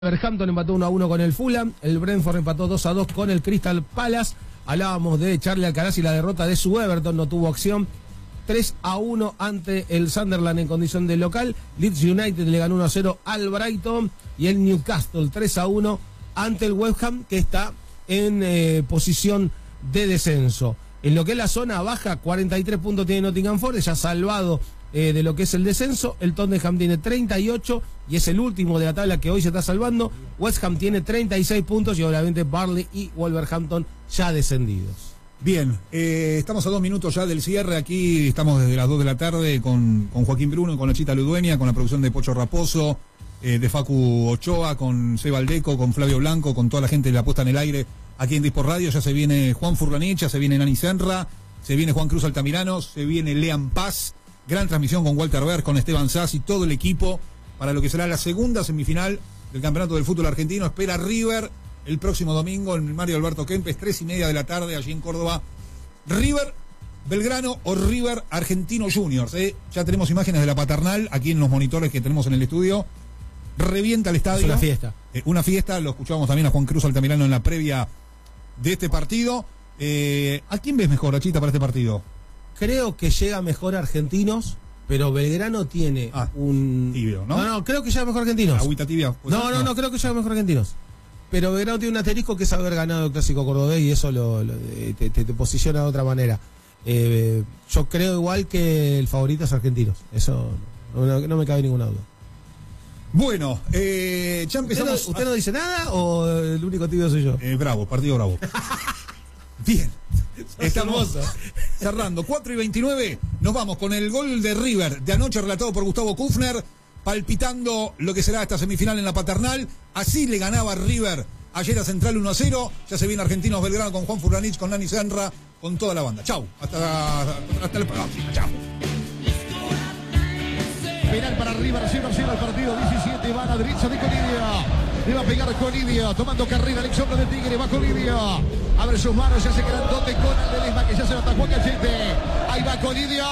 Wolverhampton empató 1-1 con el Fulham, el Brentford empató 2-2 con el Crystal Palace. Hablábamos de Charlie Alcaraz y la derrota de su Everton, no tuvo acción. 3-1 ante el Sunderland en condición de local. Leeds United le ganó 1-0 al Brighton y el Newcastle 3-1 ante el West Ham, que está en posición de descenso. En lo que es la zona baja, 43 puntos tiene Nottingham Forest, ya salvado de lo que es el descenso. El Tottenham tiene 38 y es el último de la tabla que hoy se está salvando. West Ham tiene 36 puntos y obviamente Burnley y Wolverhampton ya descendidos. Bien, estamos a 2 minutos ya del cierre. Aquí estamos desde las 2 de la tarde con Joaquín Bruno, con la Chita Ludueña, con la producción de Pocho Raposo, de Facu Ochoa, con Seba Aldeco, con Flavio Blanco, con toda la gente de la puesta en el aire aquí en Disport Radio. Ya se viene Juan Furlanich, ya se viene Nani Senra, se viene Juan Cruz Altamirano, se viene Lean Paz. Gran transmisión con Walter Berg, con Esteban Sass y todo el equipo para lo que será la segunda semifinal del Campeonato del Fútbol Argentino. Espera River el próximo domingo en el Mario Alberto Kempes, 3:30 de la tarde, allí en Córdoba. River Belgrano o River Argentino Juniors. Ya tenemos imágenes de la paternal aquí en los monitores que tenemos en el estudio. Revienta el estadio. Es una fiesta. Una fiesta, lo escuchábamos también a Juan Cruz Altamirano en la previa de este partido. ¿A quién ves mejor, Achita, para este partido? Creo que llega mejor Argentinos, pero Belgrano tiene un... Tibio, ¿no? No, creo que llega mejor Argentinos. Agüita tibia. No, creo que llega mejor Argentinos. Pero Belgrano tiene un asterisco que es haber ganado el Clásico Cordobés y eso te posiciona de otra manera. Yo creo igual que el favorito es Argentinos. Eso no me cabe ninguna duda. Bueno, ya empezamos. ¿Usted no dice nada o el único tibio soy yo? Bravo, partido bravo. Bien. Estamos hermoso. cerrando. 4:29. Nos vamos con el gol de River de anoche, relatado por Gustavo Kufner, palpitando lo que será esta semifinal en la paternal. Así le ganaba River ayer a Central 1-0. Ya se viene Argentinos Belgrano con Juan Furlanich, con Nani Senra, con toda la banda. Chau. Hasta el próximo. Chau. Penal para River, 0-0 el partido, 17, va a la derecha de Colidia. Le va a pegar Colidia, tomando carrera el ex hombre del Tigre, va Colidia. Abre sus manos, ya se grandote con el Ledesma, que ya se lo atajó a Cachete. Ahí va Colidia.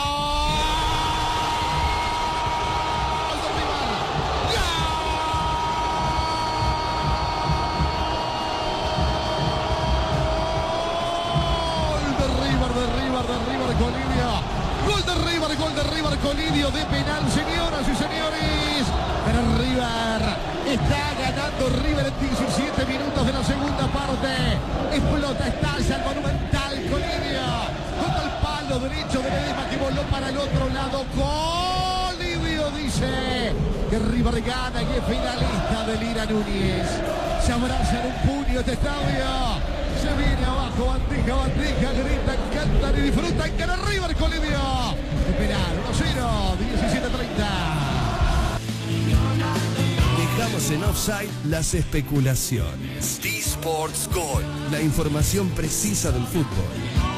Gol de River, Colidio de penal, señoras y señores. Pero River está ganando, River en 17 minutos de la segunda parte. Explota, estalla el monumental Colidio. Contra el palo derecho de Ledesma que voló para el otro lado. Colidio dice que River gana y es finalista de Lira Núñez. Se abraza en un puño este estadio. Se viene abajo, bandeja, gritan, cantan y disfrutan. Gana River, Colidio. Penal, 1-0, 17:30. Dejamos en offside las especulaciones. D-Sports Gold, la información precisa del fútbol.